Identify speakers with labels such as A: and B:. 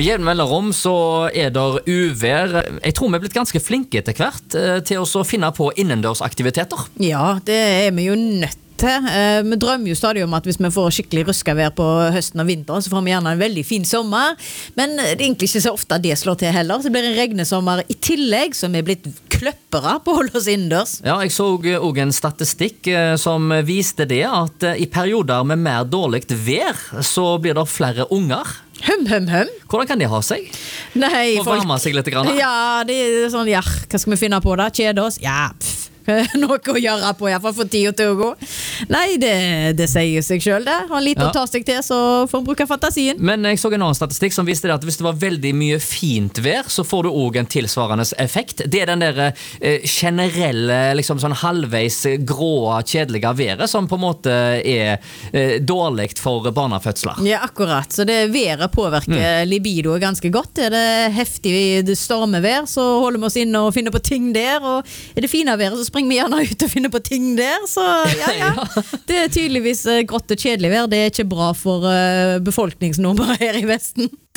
A: Med jevn mellomrom så der uvær. Jeg tror vi blitt ganske flinke etter hvert til å finne på innendørsaktiviteter.
B: Ja, det vi jo nødt til. Vi drømmer jo stadig om at hvis vi får skikkelig ruskavær på høsten og vinteren, så får vi gjerne en veldig fin sommer. Men det egentlig ikke så ofte det slår til heller. Så det blir en regnesommer i tillegg, som blitt kløppere på å holde oss innendørs.
A: Ja, jeg så også en statistikk som viste det, at i perioder med mer dårligt vær, så blir det flere unger. Hvordan kan det ha seg?
B: Nei,
A: Må varme seg litt grann.
B: Ja, det sånn, ja, hva skal vi finne på da? Kjede oss? Ja, noe å gjøre på, i hvert fall for tiden til å gå. Nei, det sier seg selv det. Ha litt å ta seg til, så får man bruke fantasien.
A: Men jeg så en annen statistikk som viste det at hvis det var veldig mye fint vær, så får du også en tilsvarende effekt. Det den der generelle, liksom sånn halvveis grå, kjedelige været, som på en måte dårligt for barnefødsler.
B: Ja, akkurat. Så det været påvirker libido ganske godt. Det heftig stormevær, så holder vi oss inne og finner på ting der, og det fine været, så springer vi gjerne ut og finner på ting der, så ja. Det tydeligvis grått og kjedelig vær. Det ikke bra for befolkningsnummeret her i Vesten.